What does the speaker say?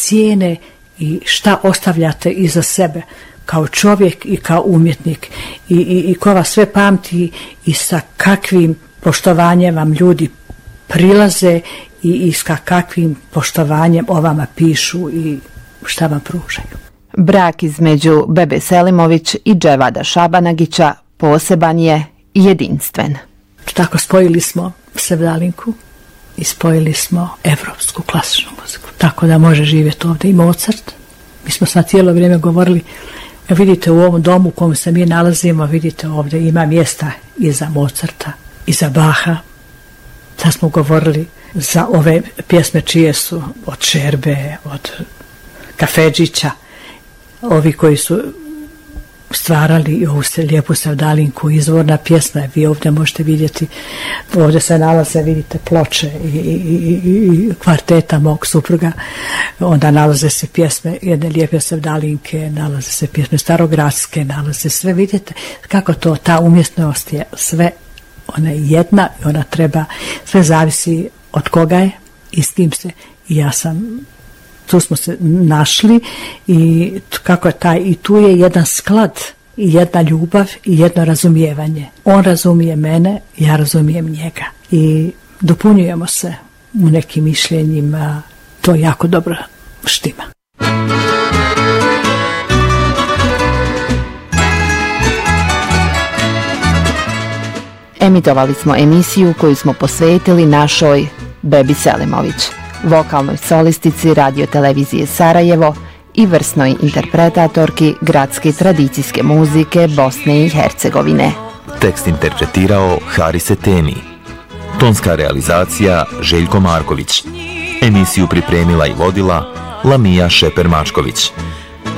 cijene i šta ostavljate iza sebe kao čovjek i kao umjetnik i ko vas sve pamti i sa kakvim poštovanjem vam ljudi prilaze i sa kakvim poštovanjem o vama pišu i šta vam pružaju. Brak između Bebe Selimović i Dževada Šabanagića poseban je i jedinstven. Tako spojili smo Sevdalinku i spojili smo evropsku klasičnu muziku. Tako da može živjeti ovdje i Mozart. Mi smo sad cijelo vrijeme govorili, vidite u ovom domu u kojem se mi nalazimo, vidite ovdje ima mjesta i za Mozarta, i za Baha. Sad smo govorili za ove pjesme čije su od Šerbe, od Kafedžića, ovi koji su stvarali ovu lijepu Sevdalinku, izvorna pjesma, vi ovdje možete vidjeti, ovdje se nalaze, vidite, ploče i kvarteta mog supruga, onda nalaze se pjesme jedne lijepe Sevdalinke, nalaze se pjesme starogradske, nalaze sve, vidite kako to, ta umjetnost je sve, ona je jedna i ona treba, sve zavisi od koga je i s kim se, i ja sam, tu smo se našli i kako je taj, i tu je jedan sklad i jedna ljubav i jedno razumijevanje. On razumije mene, ja razumijem njega i dopunjujemo se u nekim mišljenjima, to jako dobro štima. Emitovali smo emisiju koju smo posvetili našoj Bebi Selimović, vokalnoj solistici Radio-televizije Sarajevo i vrsnoj interpretatorki gradske tradicijske muzike Bosne i Hercegovine. Tekst interpretirao Haris Etemi. Tonska realizacija Željko Marković. Emisiju pripremila i vodila Lamija Šeper-Mačković.